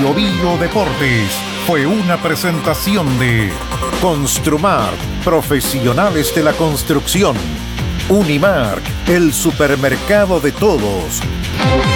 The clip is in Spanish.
Bio Bio Deportes fue una presentación de Construmart, profesionales de la construcción. Unimark, el supermercado de todos.